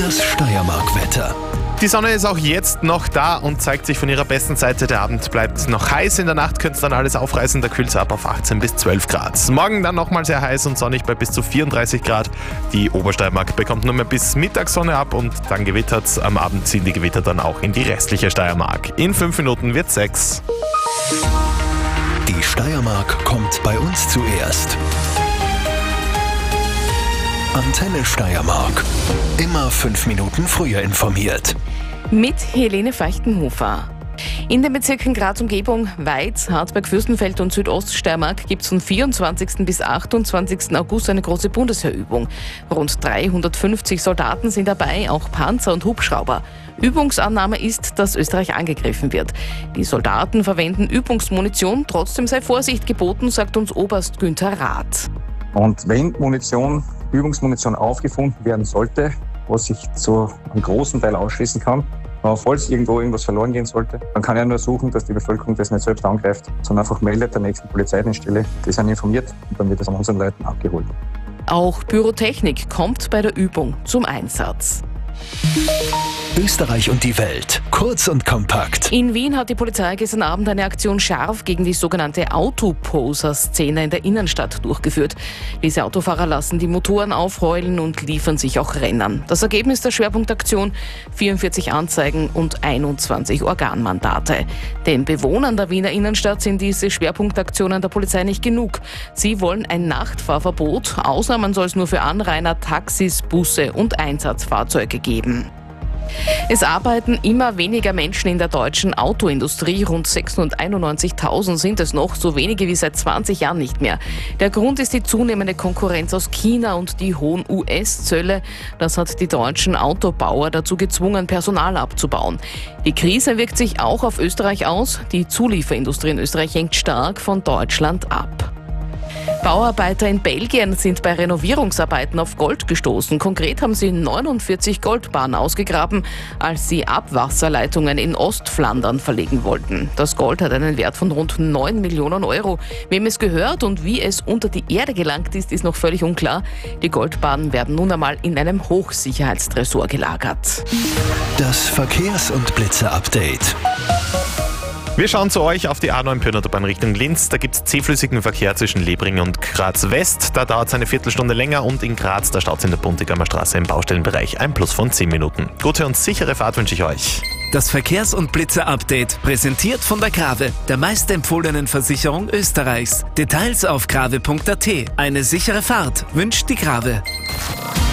Das Steiermark-Wetter. Die Sonne ist auch jetzt noch da und zeigt sich von ihrer besten Seite. Der Abend bleibt noch heiß. In der Nacht könnte es dann alles aufreißen. Da kühlt es ab auf 18 bis 12 Grad. Morgen dann nochmal sehr heiß und sonnig bei bis zu 34 Grad. Die Obersteiermark bekommt nur mehr bis Mittagssonne ab und dann gewittert es. Am Abend ziehen die Gewitter dann auch in die restliche Steiermark. In 5 Minuten wird 6. Die Steiermark kommt bei uns zuerst. Antenne Steiermark. Immer 5 Minuten früher informiert. Mit Helene Feichtenhofer. In den Bezirken Graz-Umgebung, Weiz, Harzberg, Fürstenfeld und Südoststeiermark gibt es vom 24. bis 28. August eine große Bundesheerübung. Rund 350 Soldaten sind dabei, auch Panzer und Hubschrauber. Übungsannahme ist, dass Österreich angegriffen wird. Die Soldaten verwenden Übungsmunition, trotzdem sei Vorsicht geboten, sagt uns Oberst Günther Rath. Und wenn Übungsmunition aufgefunden werden sollte, was sich zu einem großen Teil ausschließen kann, falls irgendwas verloren gehen sollte, dann kann er nur suchen, dass die Bevölkerung das nicht selbst angreift, sondern einfach meldet der nächsten Polizeidienststelle. Die sind informiert und dann wird das an unseren Leuten abgeholt. Auch Pyrotechnik kommt bei der Übung zum Einsatz. Österreich und die Welt. Kurz und kompakt. In Wien hat die Polizei gestern Abend eine Aktion scharf gegen die sogenannte Autoposer-Szene in der Innenstadt durchgeführt. Diese Autofahrer lassen die Motoren aufheulen und liefern sich auch Rennern. Das Ergebnis der Schwerpunktaktion: 44 Anzeigen und 21 Organmandate. Den Bewohnern der Wiener Innenstadt sind diese Schwerpunktaktionen der Polizei nicht genug. Sie wollen ein Nachtfahrverbot. Ausnahmen soll es nur für Anrainer, Taxis, Busse und Einsatzfahrzeuge geben. Es arbeiten immer weniger Menschen in der deutschen Autoindustrie. Rund 691.000 sind es noch, so wenige wie seit 20 Jahren nicht mehr. Der Grund ist die zunehmende Konkurrenz aus China und die hohen US-Zölle. Das hat die deutschen Autobauer dazu gezwungen, Personal abzubauen. Die Krise wirkt sich auch auf Österreich aus. Die Zulieferindustrie in Österreich hängt stark von Deutschland ab. Bauarbeiter in Belgien sind bei Renovierungsarbeiten auf Gold gestoßen. Konkret haben sie 49 Goldbarren ausgegraben, als sie Abwasserleitungen in Ostflandern verlegen wollten. Das Gold hat einen Wert von rund 9 Millionen Euro. Wem es gehört und wie es unter die Erde gelangt ist noch völlig unklar. Die Goldbarren werden nun einmal in einem Hochsicherheitstresor gelagert. Das Verkehrs- und Blitzer-Update. Wir schauen zu euch auf die A9 Pyrnerbahn Richtung Linz. Da gibt es zähflüssigen Verkehr zwischen Lebring und Graz West. Da dauert es eine Viertelstunde länger und in Graz, da staut es in der Buntigamer Straße im Baustellenbereich ein Plus von 10 Minuten. Gute und sichere Fahrt wünsche ich euch. Das Verkehrs- und Blitzer-Update, präsentiert von der Grave, der meistempfohlenen Versicherung Österreichs. Details auf grave.at. Eine sichere Fahrt wünscht die Grave.